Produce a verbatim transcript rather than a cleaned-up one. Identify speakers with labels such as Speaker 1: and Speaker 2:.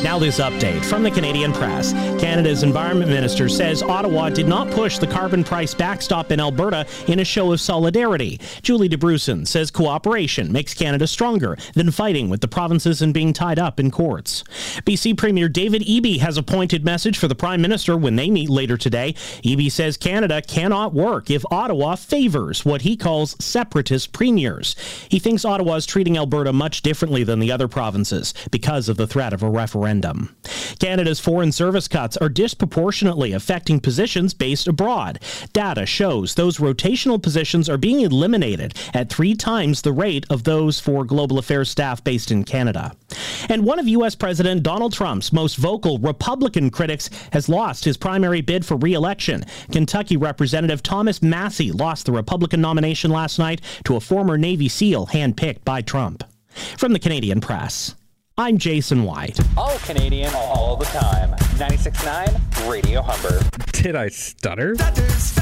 Speaker 1: Now this update from the Canadian Press. Canada's Environment Minister says Ottawa did not push the carbon price backstop in Alberta in a show of solidarity. Julie DeBruson says cooperation makes Canada stronger than fighting with the provinces and being tied up in courts. B C Premier David Eby has a pointed message for the Prime Minister when they meet later today. Eby says Canada cannot work if Ottawa favors what he calls separatist premiers. He thinks Ottawa is treating Alberta much differently than the other provinces because of the threat of a referendum. Canada's foreign service cuts are disproportionately affecting positions based abroad. Data shows those rotational positions are being eliminated at three times the rate of those for global affairs staff based in Canada. And one of U S President Donald Trump's most vocal Republican critics has lost his primary bid for re-election. Kentucky Representative Thomas Massie lost the Republican nomination last night to a former Navy SEAL handpicked by Trump. From the Canadian Press, I'm Jason White.
Speaker 2: All Canadian, all the time. ninety-six point nine Radio Humber.
Speaker 3: Did I stutter?